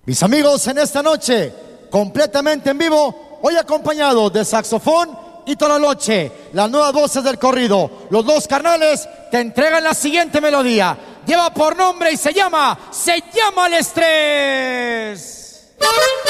Mis amigos, en esta noche, completamente en vivo, hoy acompañado de saxofón y tololoche, las nuevas voces del corrido, los dos carnales te entregan la siguiente melodía. Lleva por nombre y se llama El Estrés.